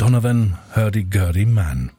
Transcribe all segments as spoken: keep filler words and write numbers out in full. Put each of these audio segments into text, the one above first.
Donovan, Hurdy-Gurdy Man.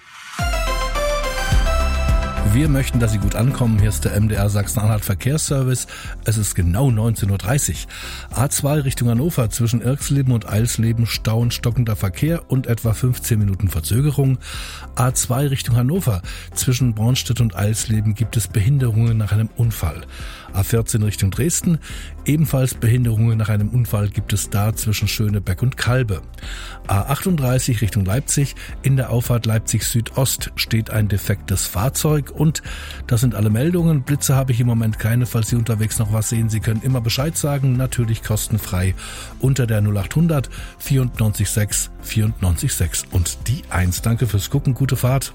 Wir möchten, dass Sie gut ankommen. Hier ist der M D R Sachsen-Anhalt Verkehrsservice. Es ist genau neunzehn Uhr dreißig. A zwei Richtung Hannover zwischen Irxleben und Eilsleben Stau und stockender Verkehr und etwa fünfzehn Minuten Verzögerung. A zwei Richtung Hannover zwischen Bornstedt und Eilsleben gibt es Behinderungen nach einem Unfall. A vierzehn Richtung Dresden, ebenfalls Behinderungen nach einem Unfall gibt es da zwischen Schönebeck und Kalbe. A achtunddreißig Richtung Leipzig, in der Auffahrt Leipzig Südost steht ein defektes Fahrzeug und das sind alle Meldungen. Blitze habe ich im Moment keine, falls Sie unterwegs noch was sehen. Sie können immer Bescheid sagen, natürlich kostenfrei unter der null acht hundert vierundneunzig sechs vierundneunzig sechs und die eins. Danke fürs Gucken, gute Fahrt.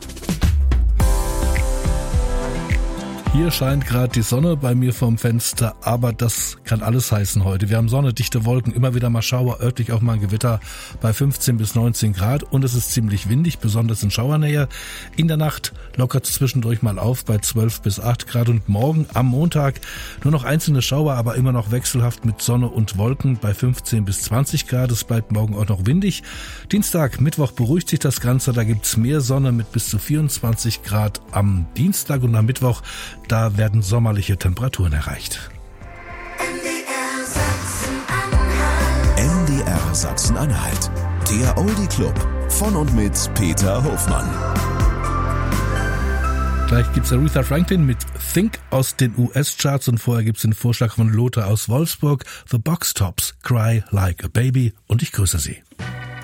Hier scheint gerade die Sonne bei mir vom Fenster, aber das kann alles heißen heute. Wir haben Sonne, dichte Wolken, immer wieder mal Schauer, örtlich auch mal ein Gewitter bei fünfzehn bis neunzehn Grad und es ist ziemlich windig, besonders in Schauernähe. In der Nacht lockert es zwischendurch mal auf bei zwölf bis acht Grad und morgen am Montag nur noch einzelne Schauer, aber immer noch wechselhaft mit Sonne und Wolken bei fünfzehn bis zwanzig Grad. Es bleibt morgen auch noch windig. Dienstag, Mittwoch beruhigt sich das Ganze, da gibt's mehr Sonne mit bis zu vierundzwanzig Grad am Dienstag und am Mittwoch. Da werden sommerliche Temperaturen erreicht. M D R Sachsen-Anhalt. Der Oldie Club von und mit Peter Hofmann. Gleich gibt's Aretha Franklin mit Think aus den U S-Charts und vorher gibt's den Vorschlag von Lothar aus Wolfsburg, The Box Tops, Cry Like a Baby und ich grüße Sie.